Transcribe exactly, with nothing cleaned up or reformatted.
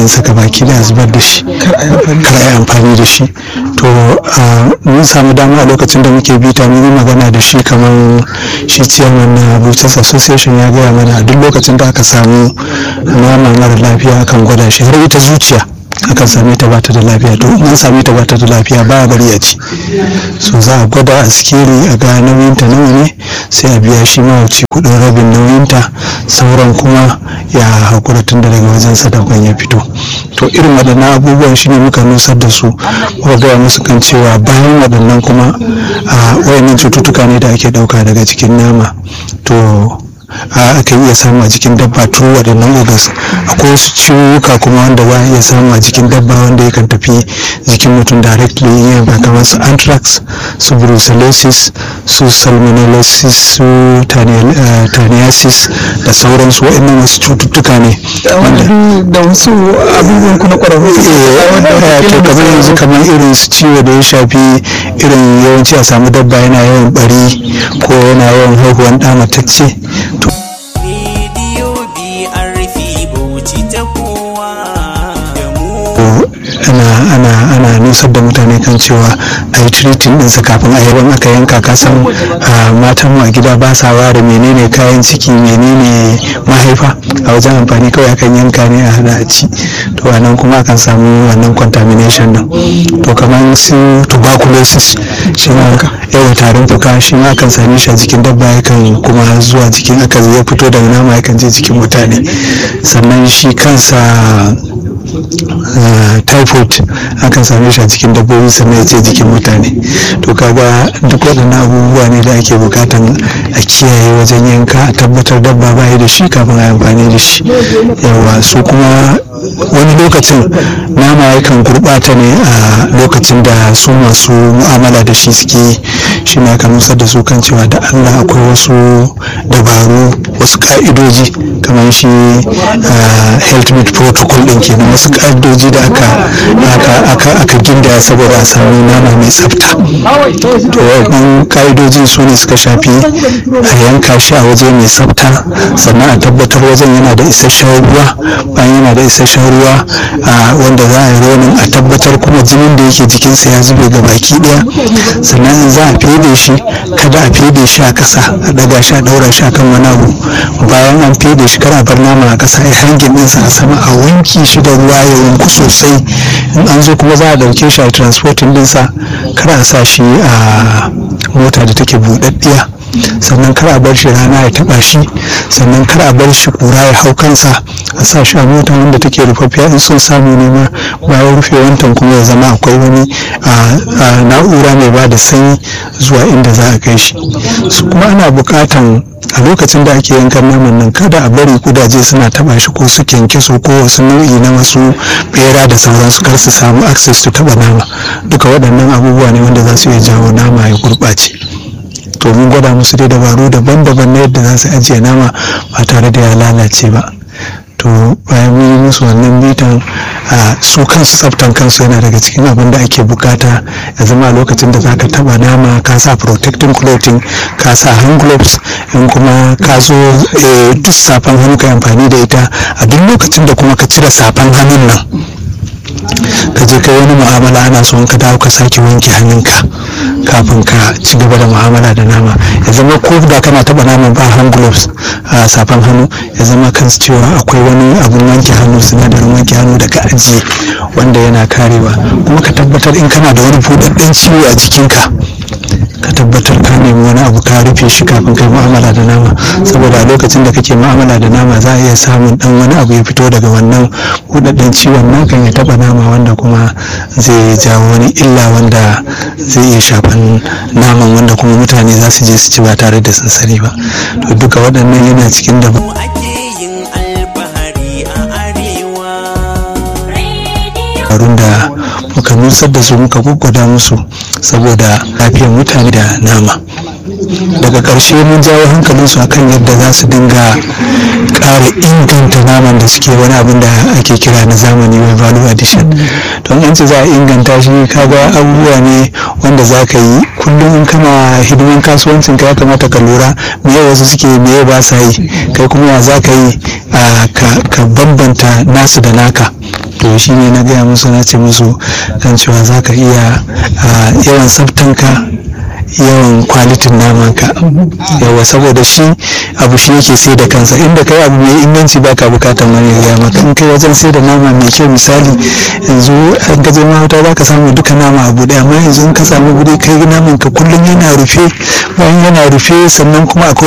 ɗinsa ka baki da zubar da shi, kar a yi amfani da shi. To mun samu dama a lokacin da muke bita mun yi magana da shi, kamar shi ciyaman na Butchers Association ya gaya mana a duk lokacin da aka samu nama mara lafiya akan gwada shi, har ita zuciya akan same ta bata da lafiya. To in an same ta bata da lafiya ba a bari a ci, so za a gwada a sikeli a ga nauyinta nawa ne, sai a biya shi mawuci kudin rabin nauyinta, sauran kuma ya hakura tun da daga wajen sadakon ya fito. To irin waɗannan abubuwan shi ne muka nusar da su, muka gaya musu kan cewa bayan waɗannan kuma a wayannan cututtuka ne da ake ɗauka daga cikin nama, to aka iya samu a jikin dabba to waɗannan ogas. Akwai wasu ciwuka kuma wanda za a iya samu a jikin dabba wanda yakan tafi jikin mutum directly, yin kamar su anthrax, su brucellosis, su salmonellosis, su taniasis da sauransu. waɗannan wasu cututtuka ne da wasu abubuwan kuna ƙwararru to kamar yanzu kamar irin su ciwo da ya shafi irin yawanci a samu dabba yana yawan bari ko yana yawan haihuwan ɗa matacce. ana ana ana nusar da mutane kan cewa a yi treating ɗinsa kafin a yaban aka yanka. Ka san matan mu a gida ba sa ware menene kayan ciki menene mahaifa, a wajen amfani kawai akan yanka ne a hada a ci. To anan kuma akan samu wannan contamination din. To kamar su tuberculosis shi ma yawan tarin fuka shi ma akan same shi a jikin dabba, yakan kuma zuwa jikin aka ya fito daga nama yakan je jikin mutane. Sannan shi kansa Uh, typhoid akan same shi a cikin dabbobi sannan ya ce jikin mutane. To kaga duk waɗannan abubuwa ne da ake bukatan a kiyaye wajen yanka, a tabbatar dabba ba da shi kafin a amfani da shi. Yawa su kuma wani lokacin nama yakan gurɓata ne a lokacin da su masu mu'amala da shi suke, shi ne aka nusar da su kan cewa da Allah akwai wasu dabaru, wasu ka'idoji kamar shi health meat protocol ɗin kenan, wasu ka'idoji da aka aka aka aka gindaya saboda a samu nama mai tsafta. To wannan ka'idojin su ne suka shafi a yanka shi a waje mai tsafta, sannan a tabbatar wajen yana da isasshen ruwa, bayan yana da isasshen ruwa wanda za a yi ronin, a tabbatar kuma jinin da yake jikinsa ya zube ga baki ɗaya. Sannan in za a fede shi, kada a fede shi a ƙasa, a ɗaga shi a ɗaura shi akan wani abu. Bayan an fede shi kar a bar nama a ƙasa, a hangin ɗinsa a sama, a wanki shi da ruwa ya wanku sosai. In an zo kuma za a ɗauke shi a transporting ɗinsa, kar a sa shi a mota da take buɗaɗɗiya, sannan kar a bar shi rana ya taɓa shi, sannan kar a bar shi ƙura ya hau kansa, a sa shi a mota wanda take rufaffiya. In sun samu nema bayan rufe wantan kuma ya zama akwai wani na'ura mai ba da sanyi zuwa inda za a kai shi. Su kuma ana buƙatan a lokacin da ake yankan naman nan kada a bari kudaje suna taba shi, ko su kyankyaso ko wasu nau'i na wasu bera da sauransu, kar su samu access to taba nama. Duka waɗannan abubuwa ne wanda za su iya jawo nama ya gurɓace. To mun gwada musu dai dabaru daban-daban na yadda za su ajiye nama ba tare da ya lalace ba. To bayan mun yi musu wannan bitan, su kansu tsaftan kansu yana daga cikin abin da ake bukata. Ya zama a lokacin da zaka taba nama ka sa protecting clothing, ka sa hand gloves, in kuma ka zo duk safan hannu ka amfani da ita. A duk lokacin da kuma ka cire safan hannun nan ka je kai wani mu'amala, ana so ka dawo ka sake wanke hannunka kafin ka ci gaba da mu'amala da nama. Ya zama ko da kana taba nama ba hand gloves a safan hannu, ya zama kan cewa akwai wani abun wanke hannu, sinadarin wanke hannu da ka ajiye wanda yana karewa. Kuma ka tabbatar in kana da wani buɗaɗɗen ciwo a jikinka, ka tabbatar ka nemi wani abu ka rufe shi kafin kai mu'amala da nama, saboda a lokacin da kake mu'amala da nama za a iya samun dan wani abu ya fito daga wannan buɗaɗɗen ciwon nakan ya taba nama, wanda kuma zai jawo wani illa wanda zai iya shafan naman, wanda kuma mutane za su je su ci ba tare da sun sani ba. To duka waɗannan yana cikin da da muka nusar da su, muka gwaggwada musu saboda lafiyar mutane da nama. Daga ƙarshe mun jawo hankalinsu akan yadda za su dinga ƙara inganta naman da suke, wani abin da ake kira na zamani mai value addition. Don an ce za a inganta shi, kaga abubuwa ne wanda za ka yi kullum in kana hidimin kasuwancin ka, ya kamata ka lura me wasu suke me ba sa yi, kai kuma ya za ka yi ka bambanta nasu da naka. To to shi ne na gaya musu na ce musu kan cewa za ka iya yawan tsaftanka yawan kwalitin namanka yawa, saboda shi abu shi yake sai da kansa. inda kai abu mai inganci baka bukatan wani ya maka. in kai wajen sai da nama mai kyau misali yanzu an gaje mahauta za ka samu duka nama abu daya, amma yanzu in ka samu guri kai naman ka kullum yana rufe, bayan yana rufe sannan kuma akwai